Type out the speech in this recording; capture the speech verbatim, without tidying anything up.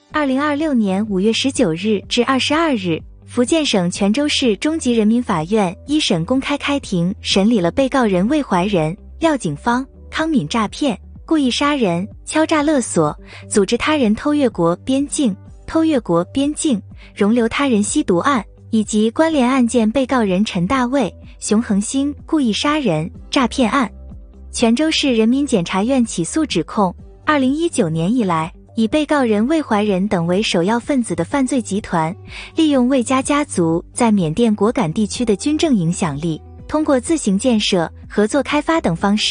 二零二六年五月十九日至二十二日，福建省泉州市中级人民法院一审公开开庭审理了被告人魏怀仁、廖景芳、康敏诈骗、故意杀人、敲诈勒索、组织他人偷越国边境、偷越国边境、容留他人吸毒案，以及关联案件被告人陈大卫、熊恒星故意杀人、诈骗案。泉州市人民检察院起诉指控，二零一九年以来，以被告人魏怀仁等为首要分子的犯罪集团，利用魏家家族在缅甸果敢地区的军政影响力，通过自行建设、合作开发等方式，